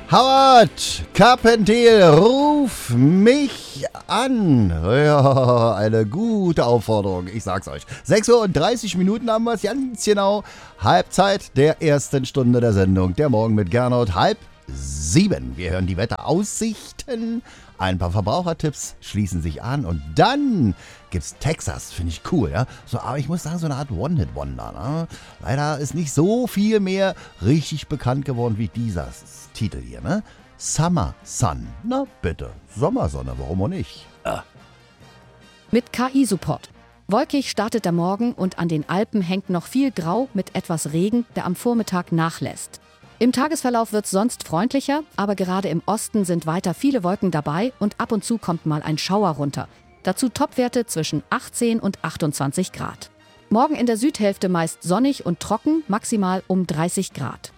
Howard Carpentier, ruf mich an. Ja, eine gute Aufforderung, ich sag's euch. 6:30 Uhr haben wir es ganz genau. Halbzeit der ersten Stunde der Sendung. Der Morgen mit Gernot, 6:30. Wir hören die Wetteraussichten. Ein paar Verbrauchertipps schließen sich an und dann gibt's Texas, finde ich cool, ja. So, aber ich muss sagen, so eine Art One-Hit-Wonder, ne? Leider ist nicht so viel mehr richtig bekannt geworden wie dieser Titel hier, ne? Summer Sun. Na bitte, Sommersonne, warum auch nicht? Mit KI-Support. Wolkig startet der Morgen und an den Alpen hängt noch viel Grau mit etwas Regen, der am Vormittag nachlässt. Im Tagesverlauf wird es sonst freundlicher, aber gerade im Osten sind weiter viele Wolken dabei und ab und zu kommt mal ein Schauer runter. Dazu Topwerte zwischen 18 und 28 Grad. Morgen in der Südhälfte meist sonnig und trocken, maximal um 30 Grad.